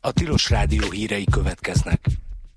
A Tilos Rádió hírei következnek.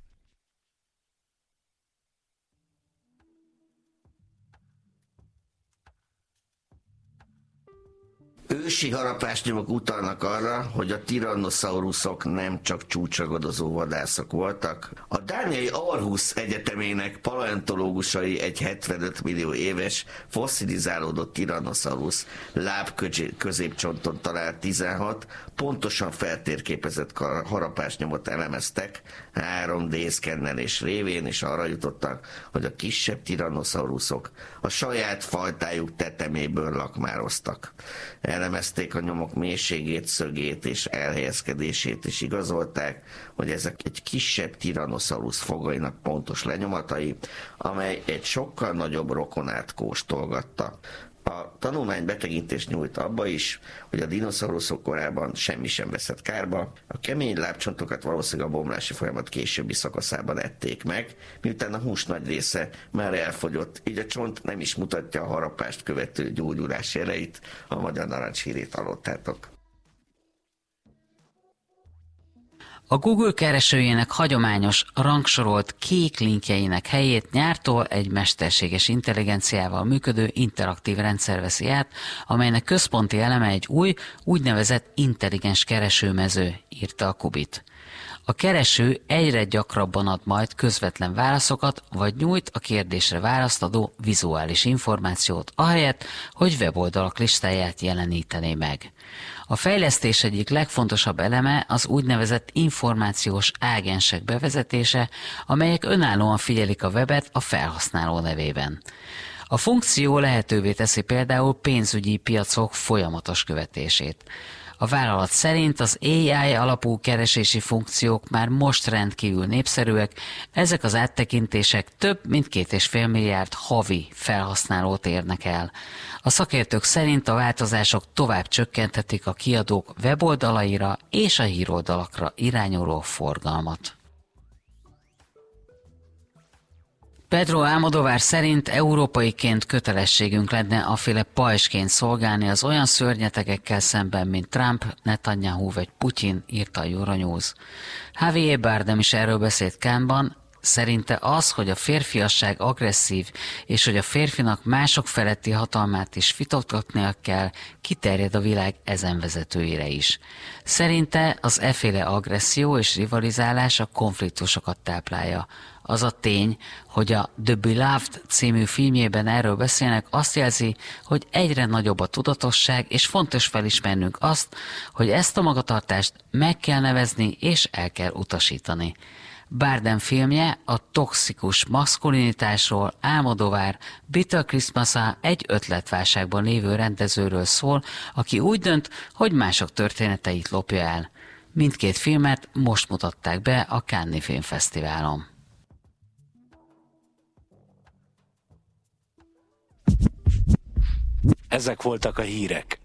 Ősi harapásnyomok utalnak arra, hogy a tyrannosaurusok nem csak csúcsragadozó vadászok voltak. A dániai Aarhus Egyetemének paleontológusai egy 75 millió éves fosszilizálódott tyrannosaurus lábközépcsonton talált 16 pontosan feltérképezett harapásnyomot elemeztek 3D szkennelés révén, és arra jutottak, hogy a kisebb tyrannosaurusok a saját fajtájuk teteméből lakmároztak. Elemezték a nyomok mélységét, szögét és elhelyezkedését, és igazolták, hogy ezek egy kisebb tyrannosaurus fogainak pontos lenyomatai, amely egy sokkal nagyobb rokonát kóstolgatta. A tanulmány betekintést nyújt abba is, hogy a dinoszauruszok korában semmi sem veszett kárba, a kemény lábcsontokat valószínűleg a bomlási folyamat későbbi szakaszában ették meg, miután a hús nagy része már elfogyott, így a csont nem is mutatja a harapást követő gyógyulás jeleit, a magyar narancshírét hallottátok. A Google keresőjének hagyományos, rangsorolt kék linkjeinek helyét nyártól egy mesterséges intelligenciával működő interaktív rendszer veszi át, amelynek központi eleme egy új, úgynevezett intelligens keresőmező, írta a Kubit. A kereső egyre gyakrabban ad majd közvetlen válaszokat, vagy nyújt a kérdésre választ adó vizuális információt, ahelyett, hogy weboldalak listáját jelenítené meg. A fejlesztés egyik legfontosabb eleme az úgynevezett információs ágensek bevezetése, amelyek önállóan figyelik a webet a felhasználó nevében. A funkció lehetővé teszi például pénzügyi piacok folyamatos követését. A vállalat szerint az AI alapú keresési funkciók már most rendkívül népszerűek, ezek az áttekintések több mint 2,5 milliárd havi felhasználót érnek el. A szakértők szerint a változások tovább csökkenthetik a kiadók weboldalaira és a híroldalakra irányuló forgalmat. Pedro Almodóvar szerint európaiként kötelességünk lenne aféle pajzsként szolgálni az olyan szörnyetegekkel szemben, mint Trump, Netanyahu vagy Putyin, írta a Euronews. Javier Bardem is erről beszélt Cannesban. Szerinte az, hogy a férfiasság agresszív, és hogy a férfinak mások feletti hatalmát is vitatgatnia kell, kiterjed a világ ezen vezetőire is. Szerinte az efféle agresszió és rivalizálás a konfliktusokat táplálja. Az a tény, hogy a The Beloved című filmjében erről beszélnek, azt jelzi, hogy egyre nagyobb a tudatosság, és fontos felismernünk azt, hogy ezt a magatartást meg kell nevezni, és el kell utasítani. Bardem filmje a toxikus maszkulinitásról, Almodóvar Bitter Christmas-a egy ötletválságban lévő rendezőről szól, aki úgy dönt, hogy mások történeteit lopja el. Mindkét filmet most mutatták be a Cannes-i Filmfesztiválon. Ezek voltak a hírek.